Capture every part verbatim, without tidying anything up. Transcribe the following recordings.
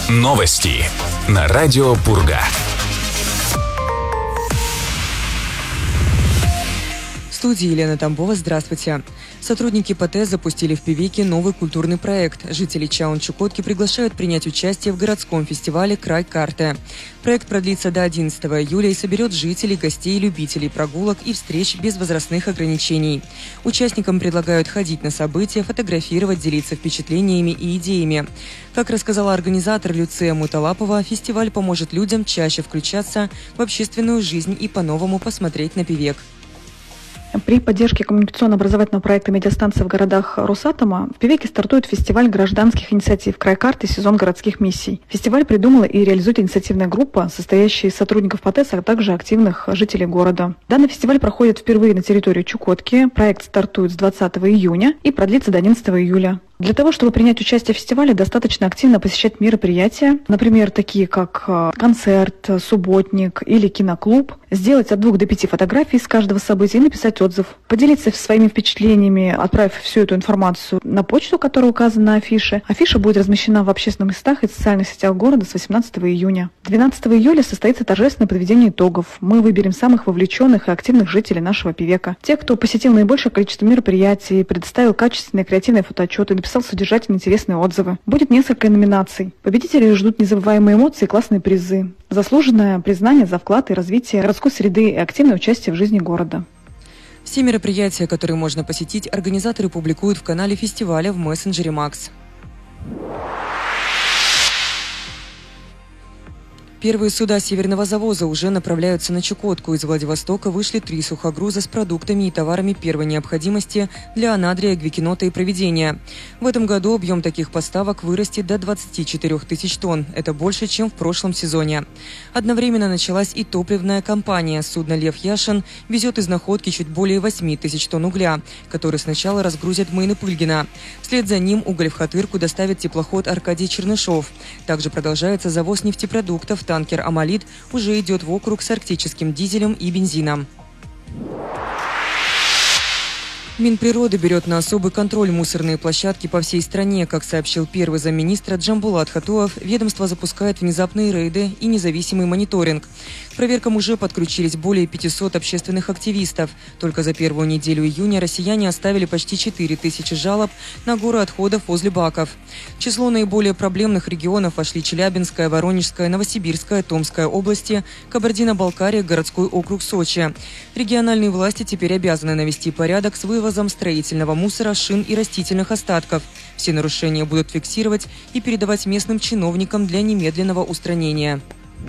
Новости на радио Пурга. В студии Елена Тамбова. Здравствуйте. Сотрудники ПТ запустили в Певеке новый культурный проект. Жители Чаун-Чукотки приглашают принять участие в городском фестивале «Край карты». Проект продлится до одиннадцатого июля и соберет жителей, гостей, любителей прогулок и встреч без возрастных ограничений. Участникам предлагают ходить на события, фотографировать, делиться впечатлениями и идеями. Как рассказала организатор Люция Муталапова, фестиваль поможет людям чаще включаться в общественную жизнь и по-новому посмотреть на Певек. При поддержке коммуникационно-образовательного проекта «Медиастанция» в городах Росатома в Певеке стартует фестиваль гражданских инициатив «Край карты. Сезон городских миссий». Фестиваль придумала и реализует инициативная группа, состоящая из сотрудников ПТС, а также активных жителей города. Данный фестиваль проходит впервые на территории Чукотки. Проект стартует с двадцатого июня и продлится до одиннадцатого июля. Для того, чтобы принять участие в фестивале, достаточно активно посещать мероприятия, например, такие как концерт, субботник или киноклуб, сделать от двух до пяти фотографий из каждого события и написать отзыв. Поделиться своими впечатлениями, отправив всю эту информацию на почту, которая указана на афише. Афиша будет размещена в общественных местах и социальных сетях города с восемнадцатого июня. двенадцатого июля состоится торжественное подведение итогов. Мы выберем самых вовлеченных и активных жителей нашего Певека. Те, кто посетил наибольшее количество мероприятий, предоставил качественные креативные фотоотчеты, написал содержательные интересные отзывы. Будет несколько номинаций. Победителей ждут незабываемые эмоции и классные призы. Заслуженное признание за вклад и развитие городской среды и активное участие в жизни города. Все мероприятия, которые можно посетить, организаторы публикуют в канале фестиваля в мессенджере Макс. Первые суда Северного завоза уже направляются на Чукотку. Из Владивостока вышли три сухогруза с продуктами и товарами первой необходимости для анадрия, гвикенота и проведения. В этом году объем таких поставок вырастет до двадцати четырёх тысяч тонн. Это больше, чем в прошлом сезоне. Одновременно началась и топливная кампания. Судно «Лев Яшин» везет из находки чуть более восьми тысяч тонн угля, который сначала разгрузят в Мейны-Пыльгино. Вслед за ним уголь в Хатырку доставит теплоход «Аркадий Чернышов». Также продолжается завоз нефтепродуктов. Танкер «Амалит» уже идет в округ с арктическим дизелем и бензином. Минприроды берет на особый контроль мусорные площадки по всей стране. Как сообщил первый замминистра Джамбулат Хатуов, ведомство запускает внезапные рейды и независимый мониторинг. К проверкам уже подключились более пятисот общественных активистов. Только за первую неделю июня россияне оставили почти четыре тысячи жалоб на горы отходов возле баков. В число наиболее проблемных регионов вошли Челябинская, Воронежская, Новосибирская, Томская области, Кабардино-Балкария, городской округ Сочи. Региональные власти теперь обязаны навести порядок с вывозом строительного мусора, шин и растительных остатков. Все нарушения будут фиксировать и передавать местным чиновникам для немедленного устранения.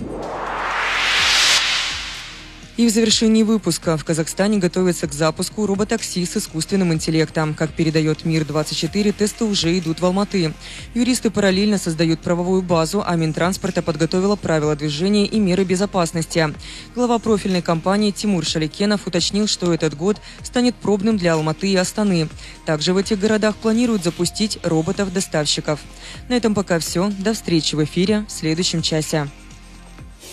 И в завершении выпуска в Казахстане готовятся к запуску роботакси с искусственным интеллектом. Как передает Мир двадцать четыре, тесты уже идут в Алматы. Юристы параллельно создают правовую базу, а Минтранспорта подготовила правила движения и меры безопасности. Глава профильной компании Тимур Шаликенов уточнил, что этот год станет пробным для Алматы и Астаны. Также в этих городах планируют запустить роботов-доставщиков. На этом пока все. До встречи в эфире в следующем часе.